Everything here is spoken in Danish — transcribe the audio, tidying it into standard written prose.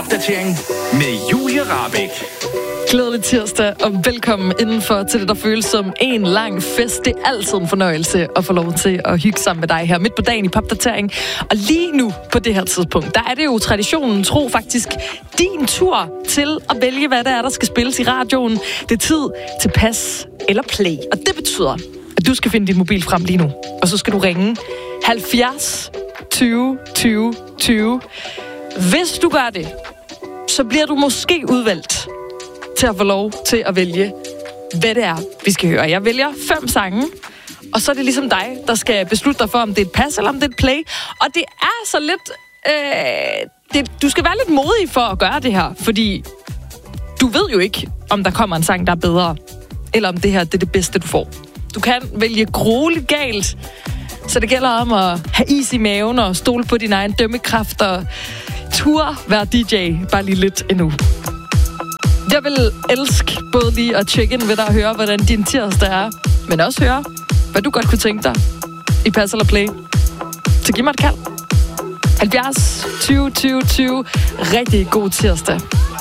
Popdatering med Julie Rahbek. Glædelig tirsdag, og velkommen indenfor til det, der føles som en lang fest. Det er altid en fornøjelse at få lov til at hygge sammen med dig her midt på dagen i Popdatering. Og lige nu, på det her tidspunkt, der er det jo traditionen tro faktisk din tur til at vælge, hvad det er, der skal spilles i radioen. Det er tid til pas eller play. Og det betyder, at du skal finde din mobil frem lige nu. Og så skal du ringe 70 20 20 20. Hvis du gør det, så bliver du måske udvalgt til at få lov til at vælge, hvad det er, vi skal høre. Jeg vælger 5 sange, og så er det ligesom dig, der skal beslutte dig for, om det er et pas eller om det er et play. Og det er så lidt... du skal være lidt modig for at gøre det her, fordi du ved jo ikke, om der kommer en sang, der er bedre, eller om det her det er det bedste, du får. Du kan vælge grueligt galt, så det gælder om at have is i maven og stole på din egen dømmekraft og turde være DJ bare lige lidt endnu. Jeg vil elske både lige at tjekke ind ved dig og høre, hvordan din tirsdag er, men også høre, hvad du godt kunne tænke dig i Pas eller Play. Så giv mig et kald. 70 20 20 20. Rigtig god tirsdag.